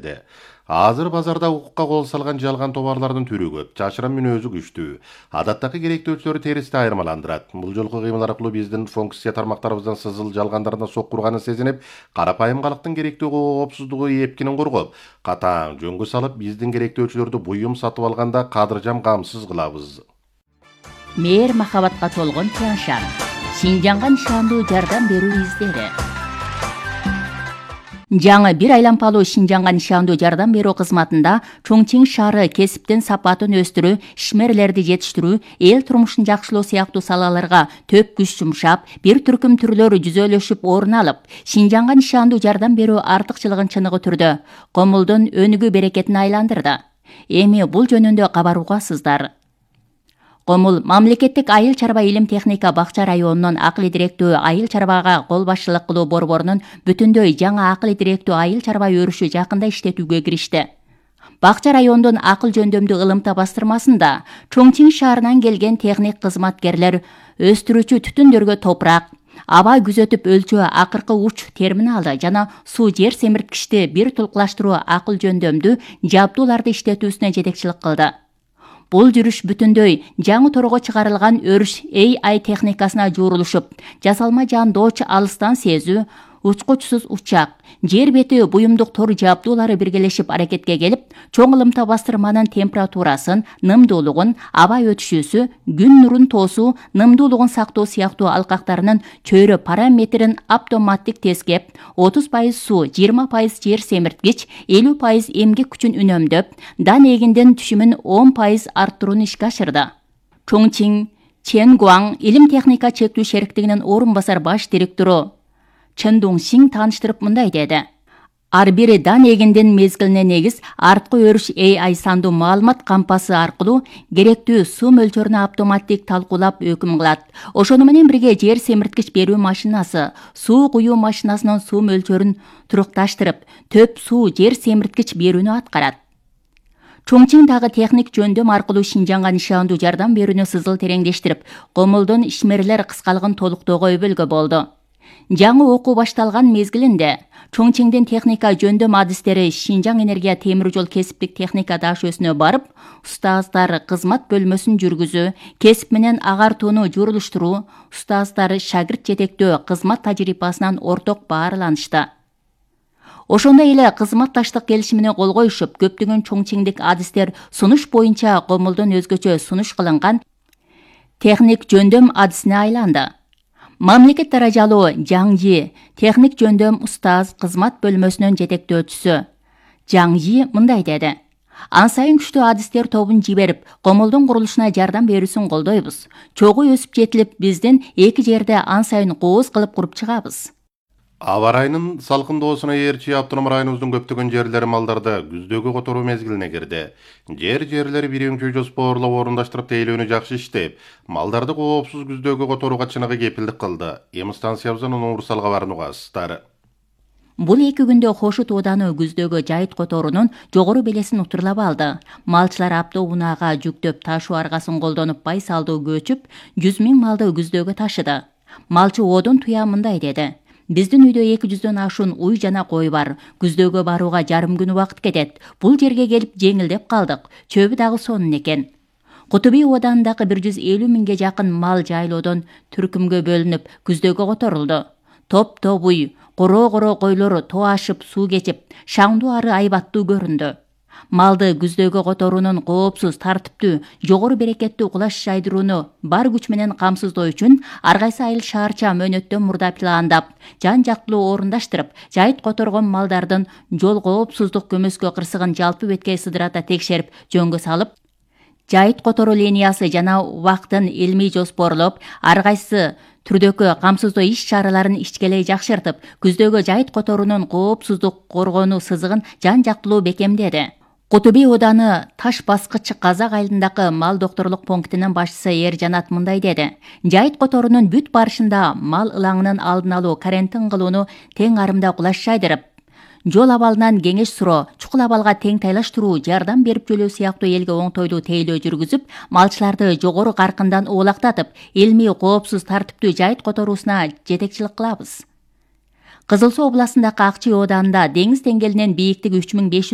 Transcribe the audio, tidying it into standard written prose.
берди. Азыр базарда укукка кол салган жалган товарлардын түрү көп, жашырын мүнөзү күчтүү. Адаттагы керектөөчүлөрү теристе айырмаландырат. Бул жолку кыймыл аркылуу биздин функция тармактарыбыздан сызыл жалгандарына соккурганын сезинип, карапайым калктын керектүү коопсуздугу эпкинин коргоп, катаң жөнгө салып, биздин керектөөчүлөрдү буюм сатып алганда кадыржам камсыз кылабыз. Мээр махабатка толгон Тяншан. Шинжанга нишандуу жардам берүү издери. Жаңы бир айлампалуу Шинжанга нишандуу жардам берүү кызматында Чоңчиң шаары кесиптин сапатын өстүрүү, ишмерлерди жетиштирүү, эл турмушун жакшылоо сыяктуу салаларга төп күч жумшап, бир түркүм түрлөр жүзөлөшүп орун алып, Шинжанга нишандуу жардам берүү артыкчылыгын чыныгы түрдө Комулдун өнүгүү берекетин айландырды. Эми бул жөнүндө кабаруугасыздар. Комул мамлекеттик айыл чарба илим техника бакча районунун акыл директүү айыл чарбага кол башчылык кылуу борборунун бүтүндөй жаңы акыл директүү айыл чарба өрүшү жакында иштетүүгө киришти. Бакча райондун акыл жөндөмдүү ылымта бастырмасында Чоңчиң шаарынан келген техник кызматкерлер өстүрүүчү түтүндөргө топурак, аба күзөтүп өлчөө акыркы уч терминалды жана суу жер семирткичти бир тулкулаштыруу акыл жөндөмдүү жабдууларды иштетүүсүнө жетекчилик кылды. Бул жүрүш бүтүндөй жаңы торого чыгарылган өрүш AI техникасына жуурулушуп, жасалма жандооч алыстан сезүү, учкучсуз учак, жер бети буюмдук тор жабдуулары биргелешип аракетке келип, чоң ылымта бастырманын температурасын, нымдуулугун, аба өтүшүүсү, күн нурун тоосуу, нымдуулугун сактоо сыяктуу алкактарынын чөйрө параметрин автоматтик тескеп, 30% суу, 20% жер семирткич, 50% эмгек күчүн үнөмдөп, дан эгиндин түшүмүн 10% арттырууну ишке ашырды. Чоңчиң Ченгуаң илим техника чектүү шериктигинин орун басар баш директору Чын Дуңсиң тааныштырып мындай деди. Ар бири дан эгиндин мезгилине негиз арткы өрүш AI сандуу маалымат кампасы аркылуу керектүү суу мөлчөрүнө автоматтик талкуулап өкүм кылат. Ошону менен бирге жер семирткич берүү машинасы, суу куюу машинасынын суу мөлчөрүн турукташтырып, төп суу жер семирткич берүүнү аткарат. Чоңчиң дагы техник жөндөм аркылуу Шинжанга нишандуу жардам берүүнү сызыл тереңдештирип, Комулдун ишмерлер кыскалыгын толуктоого өбөлгө болду. Жаңы окуу башталган мезгилинде Чоңчиңдин техника жөндөм адистери Шинжаң энергия темир жол кесиптик техника дашөөсүнө барып, устаздар кызмат бөлмөсүн жүргүзүү, кесип менен агартууну журулуштуруу, устаздар шагирт жетектөө кызмат тажрыйбасынан орток баарланышты. Ошондой эле кызматташтык келишимине кол коюшуп, көптөгөн чоңчиңдик адистер сунуш боюнча Комулдун өзгөчө сунуш кылынган техник жөндөм адисине айланды. Мамлекет даражалуу Жаңжи техник жөндөм устаз кызмат бөлмөсүнүн жетектөөчүсү Жаңжи мындай деди. Ан сайын күчтүү адистер тобун жиберип, Комулдун курулушуна жардам берүүсүн колдойбуз. Чогуу өсүп жетилип, биздин эки жерде ан сайын кооз кылып куруп чыгабыз. Аба райынын салкындоосуна ээрчи автоном районубуздун көптөгөн жерлери малдарды күздөгү которуу мезгилине кирди. Жерлери биринчи жоспорлоп орундаштырып тейлөөнү жакшы иштеп, малдарды коопсуз күздөгү которууга чыныгы кепилдик кылды. Эми станциябыздын универсалга баруугасыздар. Бул эки күндө Хошут ооданы күздөгү жайыт которуунун жогору белесин утурлап алды. Малчылар автоунаага жүктөп ташуу аргасын колдонуп байсалдуу көчүп, 100 000 малды күздөгө ташыды. Малчы оодун туя мындай деди. Биздин үйдө 200дөн ашуун уй жана кой бар. Күздөгө барууга жарым күн убакыт кетет. Бул жерге келип жеңилдеп калдык. Чөбү дагы сонун экен. Кутуби ооданындагы 150 000ге жакын мал жайлоодон түркүмгө бөлүнүп күздөгө которулду. Топ уй, коро койлор тоо ашып суу кечип, шаңдуу ары айбаттуу көрүндү. Малды күздөгө которуунун коопсуз, тартиптүү, жогору берекеттүү кулаш жайдырууну бар күч менен камсыздоо үчүн ар кайсы айыл шаарча мөөнөттөн мурда пландап, жан жактылуу орундаштырып, жайыт которгон малдардын жол коопсуздук көмөскө кырсыгын жалпы бетке сыдырата текшерип, жөнгө салып, жайыт которуу линиясы жана убактын илмий жоспорлоп, ар кайсы түрдөгү камсыздоо иш-чараларын ичкелей жакшыртып, күздөгө жайыт которуунун коопсуздук коргонуу сызыгын жан жактылуу бекемдеди. Кутуби ооданы Таш баскыч Казак айылындагы мал докторлук пунктунун башчысы Эржанат мындай деди. Жайыт которуунун бүт барышында мал ылаңынын алдын алуу, карантин кылууну тең арымда кулаш жайдырып, жол абалынан кеңеш суроо, чукул абалга тең тайлаштыруу, жардам берип жөлөө сыяктуу элге оңтойлуу тейлөө жүргүзүп, малчыларды жогору каркындан оолактатып, илмий коопсуз тартиптүү жайыт которуусуна жетекчилик кылабыз. Кызыл Суу областындагы Акчы ооданында деңиз деңгээлинен бийиктиги 3500